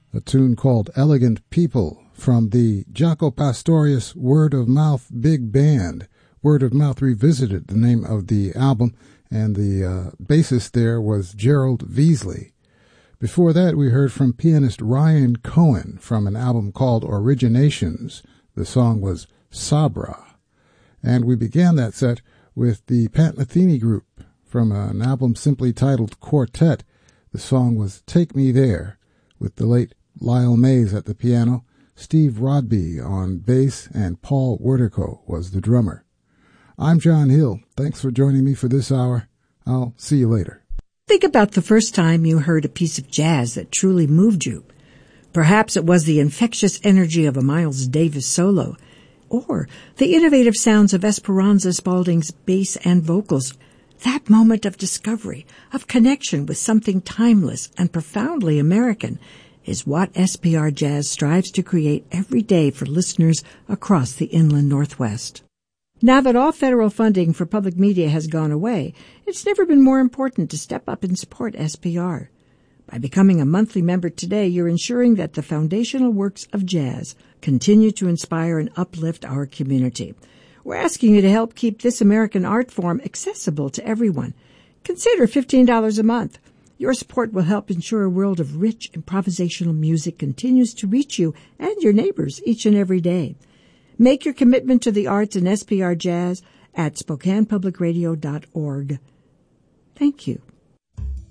a tune called Elegant People from the Jaco Pastorius Word of Mouth Big Band. Word of Mouth Revisited, the name of the album, and the bassist there was Gerald Veasley. Before that, we heard from pianist Ryan Cohen from an album called Originations. The song was Sabra. And we began that set with the Pat Metheny Group from an album simply titled Quartet. The song was Take Me There, with the late Lyle Mays at the piano, Steve Rodby on bass, and Paul Wertico was the drummer. I'm John Hill. Thanks for joining me for this hour. I'll see you later. Think about the first time you heard a piece of jazz that truly moved you. Perhaps it was the infectious energy of a Miles Davis solo, or the innovative sounds of Esperanza Spalding's bass and vocals. That moment of discovery, of connection with something timeless and profoundly American, is what SPR Jazz strives to create every day for listeners across the inland Northwest. Now that all federal funding for public media has gone away, it's never been more important to step up and support SPR. By becoming a monthly member today, you're ensuring that the foundational works of jazz continue to inspire and uplift our community. We're asking you to help keep this American art form accessible to everyone. Consider $15 a month. Your support will help ensure a world of rich improvisational music continues to reach you and your neighbors each and every day. Make your commitment to the arts and SPR Jazz at SpokanePublicRadio.org. Thank you.